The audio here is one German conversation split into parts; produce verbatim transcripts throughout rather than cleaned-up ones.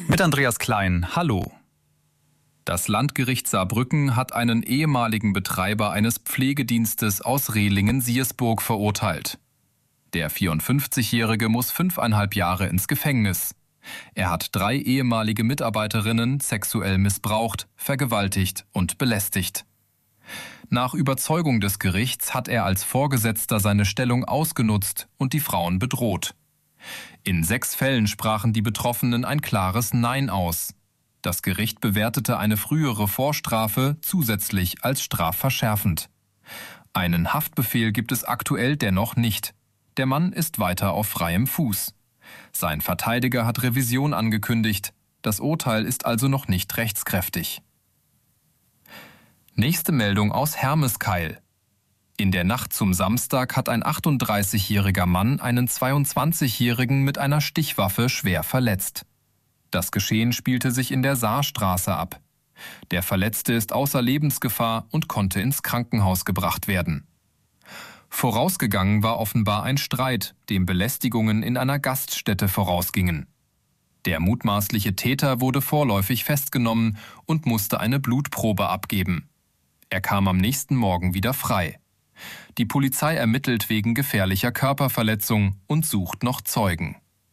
Mit Andreas Klein, hallo. Das Landgericht Saarbrücken hat einen ehemaligen Betreiber eines Pflegedienstes aus Rehlingen-Siersburg verurteilt. Der vierundfünfzigjährige muss fünfeinhalb Jahre ins Gefängnis. Er hat drei ehemalige Mitarbeiterinnen sexuell missbraucht, vergewaltigt und belästigt. Nach Überzeugung des Gerichts hat er als Vorgesetzter seine Stellung ausgenutzt und die Frauen bedroht. In sechs Fällen sprachen die Betroffenen ein klares Nein aus. Das Gericht bewertete eine frühere Vorstrafe zusätzlich als strafverschärfend. Einen Haftbefehl gibt es aktuell dennoch nicht. Der Mann ist weiter auf freiem Fuß. Sein Verteidiger hat Revision angekündigt. Das Urteil ist also noch nicht rechtskräftig. Nächste Meldung aus Hermeskeil. In der Nacht zum Samstag hat ein achtunddreißigjähriger Mann einen zweiundzwanzigjährigen mit einer Stichwaffe schwer verletzt. Das Geschehen spielte sich in der Saarstraße ab. Der Verletzte ist außer Lebensgefahr und konnte ins Krankenhaus gebracht werden. Vorausgegangen war offenbar ein Streit, dem Belästigungen in einer Gaststätte vorausgingen. Der mutmaßliche Täter wurde vorläufig festgenommen und musste eine Blutprobe abgeben. Er kam am nächsten Morgen wieder frei. Die Polizei ermittelt wegen gefährlicher Körperverletzung und sucht noch Zeugen.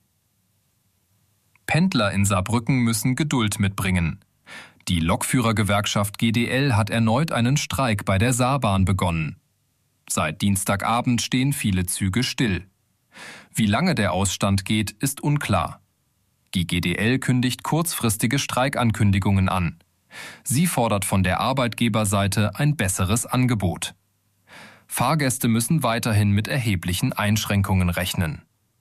Pendler in Saarbrücken müssen Geduld mitbringen. Die Lokführergewerkschaft G D L hat erneut einen Streik bei der Saarbahn begonnen. Seit Dienstagabend stehen viele Züge still. Wie lange der Ausstand geht, ist unklar. Die G D L kündigt kurzfristige Streikankündigungen an. Sie fordert von der Arbeitgeberseite ein besseres Angebot. Fahrgäste müssen weiterhin mit erheblichen Einschränkungen rechnen.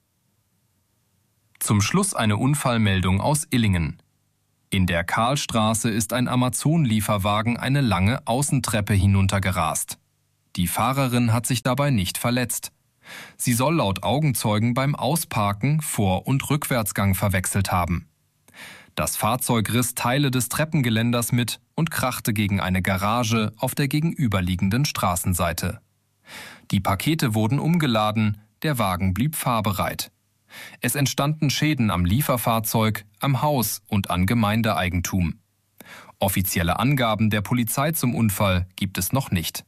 Zum Schluss eine Unfallmeldung aus Illingen. In der Karlstraße ist ein Amazon-Lieferwagen eine lange Außentreppe hinuntergerast. Die Fahrerin hat sich dabei nicht verletzt. Sie soll laut Augenzeugen beim Ausparken Vor- und Rückwärtsgang verwechselt haben. Das Fahrzeug riss Teile des Treppengeländers mit und krachte gegen eine Garage auf der gegenüberliegenden Straßenseite. Die Pakete wurden umgeladen, der Wagen blieb fahrbereit. Es entstanden Schäden am Lieferfahrzeug, am Haus und an Gemeindeeigentum. Offizielle Angaben der Polizei zum Unfall gibt es noch nicht.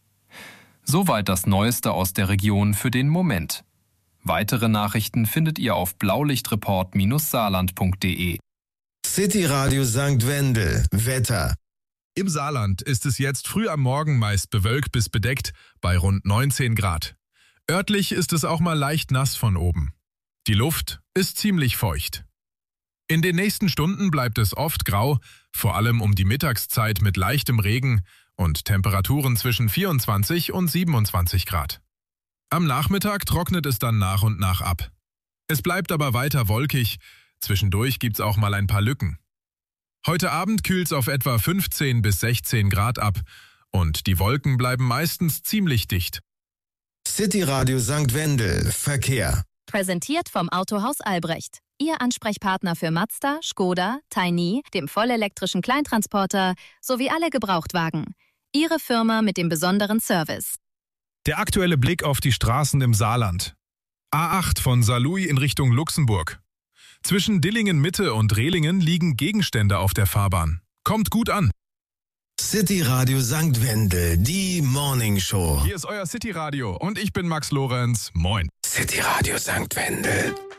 Soweit das Neueste aus der Region für den Moment. Weitere Nachrichten findet ihr auf blaulichtreport Bindestrich saarland Punkt de. City Radio Sankt Wendel. Wetter. Im Saarland ist es jetzt früh am Morgen meist bewölkt bis bedeckt bei rund neunzehn Grad. Örtlich ist es auch mal leicht nass von oben. Die Luft ist ziemlich feucht. In den nächsten Stunden bleibt es oft grau, vor allem um die Mittagszeit mit leichtem Regen und Temperaturen zwischen vierundzwanzig und siebenundzwanzig Grad. Am Nachmittag trocknet es dann nach und nach ab. Es bleibt aber weiter wolkig, zwischendurch gibt's auch mal ein paar Lücken. Heute Abend kühlt's auf etwa fünfzehn bis sechzehn Grad ab und die Wolken bleiben meistens ziemlich dicht. City Radio Sankt Wendel. Verkehr. Präsentiert vom Autohaus Albrecht. Ihr Ansprechpartner für Mazda, Škoda, Tiny, dem vollelektrischen Kleintransporter sowie alle Gebrauchtwagen. Ihre Firma mit dem besonderen Service. Der aktuelle Blick auf die Straßen im Saarland. A acht von Saarlouis in Richtung Luxemburg. Zwischen Dillingen Mitte und Rehlingen liegen Gegenstände auf der Fahrbahn. Kommt gut an. City Radio Sankt Wendel, die Morning Show. Hier ist euer City Radio und ich bin Max Lorenz. Moin. City Radio Sankt Wendel.